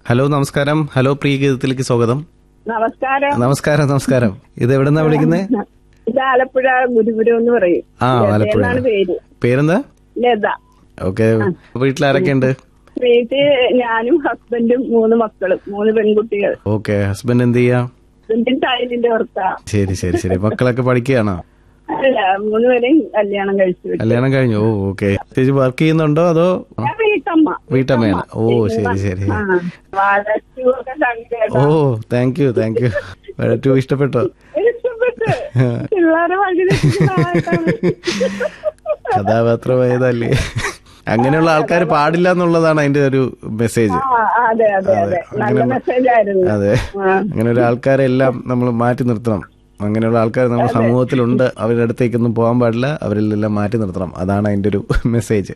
Hello, നമസ്കാരം. Hello പ്രിയ ഗീതത്തിലേക്ക് സ്വാഗതം. നമസ്കാരം. നമസ്കാരം. നമസ്കാരം. ഇത് എവിടെന്നാ വിളിക്കുന്നേ? ഇത് ആലപ്പുഴ ഗുരുപുരം എന്ന് പറയും. ആലപ്പുഴ. പേരെന്താ? ലത. ഓക്കെ. വീട്ടിലാരൊക്കെ ഉണ്ട്? വീട്ടിൽ ഞാനും ഹസ്ബൻഡും 3 മക്കളും, 3 പെൺകുട്ടികൾ. ഓക്കെ. ഹസ്ബൻഡ് എന്ത് ചെയ്യാ? ഹസ്ബൻഡിന് ടൈലിന്റെ വർക്കാ. ശരി. മക്കളൊക്കെ പഠിക്കുകയാണോ? അല്ല, 3 പേരെയും കല്യാണം കഴിച്ചു. കല്യാണം കഴിഞ്ഞു. ഓ, ഓക്കെ. ചേച്ചി വർക്ക് ചെയ്യുന്നുണ്ടോ അതോ? വീട്ടമ്മയാണ്. ഓ, ശരി. ഓ, താങ്ക് യു. ടു ഇഷ്ടപ്പെട്ടോ? കഥാപാത്രമായതല്ലേ. അങ്ങനെയുള്ള ആൾക്കാർ പാടില്ല എന്നുള്ളതാണ് അതിന്റെ ഒരു മെസ്സേജ്. അതെ, അങ്ങനെ ഒരു ആൾക്കാരെല്ലാം നമ്മൾ മാറ്റി നിർത്തണം. അങ്ങനെയുള്ള ആൾക്കാർ നമ്മുടെ സമൂഹത്തിലുണ്ട്. അവരുടെ അടുത്തേക്കൊന്നും പോകാൻ പാടില്ല. അവരിലെല്ലാം മാറ്റി നിർത്തണം. അതാണ് അതിന്റെ ഒരു മെസ്സേജ്.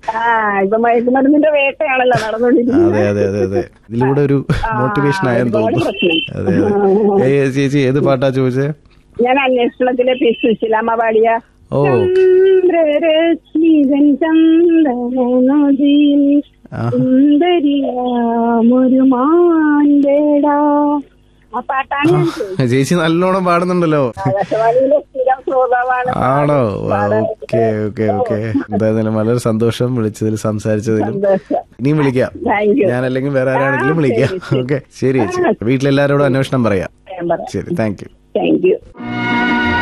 അതെ. ഇതിലൂടെ ഒരു മോട്ടിവേഷൻ ആയെന്ന് തോന്നുന്നു. അതെ. ചേച്ചി ഏത് പാട്ടാ ചോദിച്ചേ? ഞാൻ അന്വേഷണത്തിലെ പി സുശീലാമ്മ പാടിയ ഓ ആ പാട്ടാണ്. ചേച്ചി നല്ലോണം പാടുന്നുണ്ടല്ലോ. ആണോ? ഓക്കെ. എന്തായാലും വളരെ സന്തോഷം വിളിച്ചതിൽ, സംസാരിച്ചതിലും. ഇനിയും വിളിക്കാം. ഞാനല്ലെങ്കിൽ വേറെ ആരാണെങ്കിലും വിളിക്കാം. ഓക്കെ, ശരി ചേച്ചി. വീട്ടിലെല്ലാരോടും അന്വേഷണം പറയാം. ശരി, താങ്ക് യു.